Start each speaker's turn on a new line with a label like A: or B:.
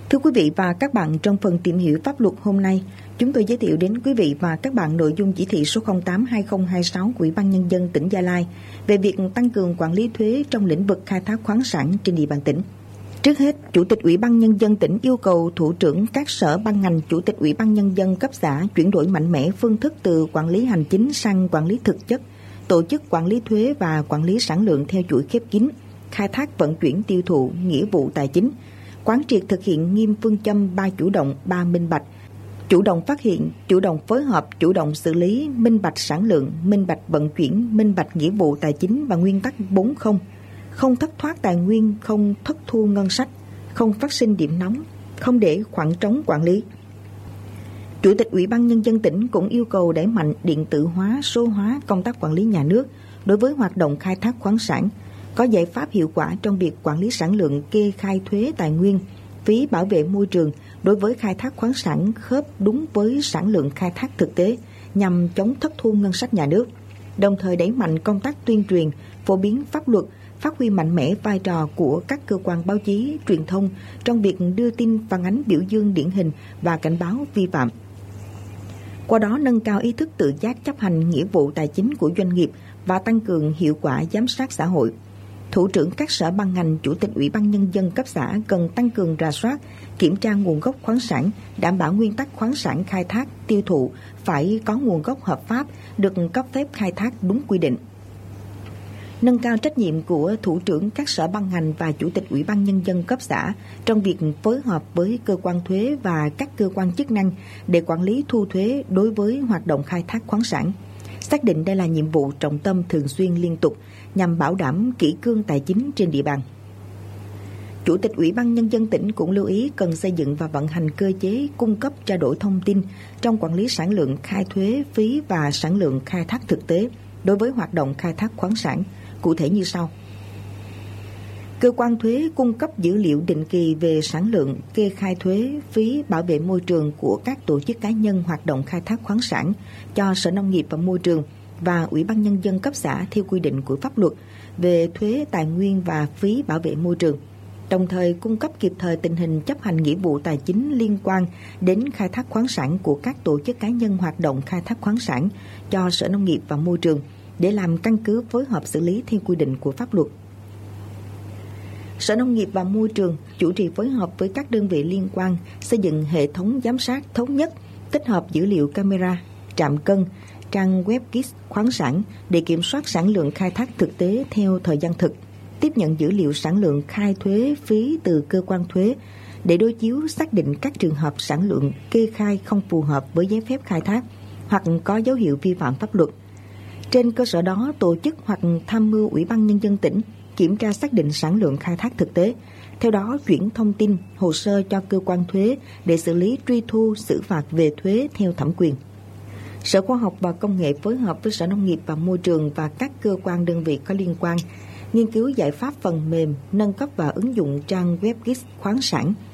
A: Thưa quý vị và các bạn, trong phần tìm hiểu pháp luật hôm nay, chúng tôi giới thiệu đến quý vị và các bạn nội dung chỉ thị số 08/2026 của Ủy ban Nhân dân tỉnh Gia Lai về việc tăng cường quản lý thuế trong lĩnh vực khai thác khoáng sản trên địa bàn tỉnh. Trước hết, Chủ tịch Ủy ban Nhân dân tỉnh yêu cầu thủ trưởng các sở ban ngành, Chủ tịch Ủy ban Nhân dân cấp xã chuyển đổi mạnh mẽ phương thức từ quản lý hành chính sang quản lý thực chất, tổ chức quản lý thuế và quản lý sản lượng theo chuỗi khép kín, khai thác vận chuyển tiêu thụ, nghĩa vụ tài chính, quán triệt thực hiện nghiêm phương châm 3 chủ động, 3 minh bạch: chủ động phát hiện, chủ động phối hợp, chủ động xử lý, minh bạch sản lượng, minh bạch vận chuyển, minh bạch nghĩa vụ tài chính và nguyên tắc 4 không. Không thất thoát tài nguyên, không thất thu ngân sách, không phát sinh điểm nóng, không để khoảng trống quản lý. Chủ tịch Ủy ban Nhân dân tỉnh cũng yêu cầu đẩy mạnh điện tử hóa, số hóa công tác quản lý nhà nước đối với hoạt động khai thác khoáng sản, có giải pháp hiệu quả trong việc quản lý sản lượng, kê khai thuế tài nguyên, phí bảo vệ môi trường đối với khai thác khoáng sản khớp đúng với sản lượng khai thác thực tế nhằm chống thất thu ngân sách nhà nước. Đồng thời đẩy mạnh công tác tuyên truyền, phổ biến pháp luật, phát huy mạnh mẽ vai trò của các cơ quan báo chí, truyền thông trong việc đưa tin phản ánh biểu dương điển hình và cảnh báo vi phạm. Qua đó nâng cao ý thức tự giác chấp hành nghĩa vụ tài chính của doanh nghiệp và tăng cường hiệu quả giám sát xã hội. Thủ trưởng các sở ban ngành, Chủ tịch Ủy ban Nhân dân cấp xã cần tăng cường rà soát, kiểm tra nguồn gốc khoáng sản, đảm bảo nguyên tắc khoáng sản khai thác, tiêu thụ phải có nguồn gốc hợp pháp, được cấp phép khai thác đúng quy định. Nâng cao trách nhiệm của thủ trưởng các sở ban ngành và Chủ tịch Ủy ban Nhân dân cấp xã trong việc phối hợp với cơ quan thuế và các cơ quan chức năng để quản lý thu thuế đối với hoạt động khai thác khoáng sản. Xác định đây là nhiệm vụ trọng tâm thường xuyên liên tục nhằm bảo đảm kỷ cương tài chính trên địa bàn. Chủ tịch Ủy ban Nhân dân tỉnh cũng lưu ý cần xây dựng và vận hành cơ chế cung cấp trao đổi thông tin trong quản lý sản lượng khai thuế, phí và sản lượng khai thác thực tế đối với hoạt động khai thác khoáng sản, cụ thể như sau. Cơ quan thuế cung cấp dữ liệu định kỳ về sản lượng, kê khai thuế, phí bảo vệ môi trường của các tổ chức cá nhân hoạt động khai thác khoáng sản cho Sở Nông nghiệp và Môi trường và Ủy ban Nhân dân cấp xã theo quy định của pháp luật về thuế tài nguyên và phí bảo vệ môi trường, đồng thời cung cấp kịp thời tình hình chấp hành nghĩa vụ tài chính liên quan đến khai thác khoáng sản của các tổ chức cá nhân hoạt động khai thác khoáng sản cho Sở Nông nghiệp và Môi trường để làm căn cứ phối hợp xử lý theo quy định của pháp luật. Sở Nông nghiệp và Môi trường chủ trì phối hợp với các đơn vị liên quan xây dựng hệ thống giám sát thống nhất, tích hợp dữ liệu camera, trạm cân, trang web kit khoáng sản để kiểm soát sản lượng khai thác thực tế theo thời gian thực, tiếp nhận dữ liệu sản lượng khai thuế phí từ cơ quan thuế để đối chiếu xác định các trường hợp sản lượng kê khai không phù hợp với giấy phép khai thác hoặc có dấu hiệu vi phạm pháp luật. Trên cơ sở đó, tổ chức hoặc tham mưu Ủy ban Nhân dân tỉnh kiểm tra xác định sản lượng khai thác thực tế, theo đó chuyển thông tin, hồ sơ cho cơ quan thuế để xử lý truy thu, xử phạt về thuế theo thẩm quyền. Sở Khoa học và Công nghệ phối hợp với Sở Nông nghiệp và Môi trường và các cơ quan đơn vị có liên quan nghiên cứu giải pháp phần mềm, nâng cấp và ứng dụng trang web kit khoáng sản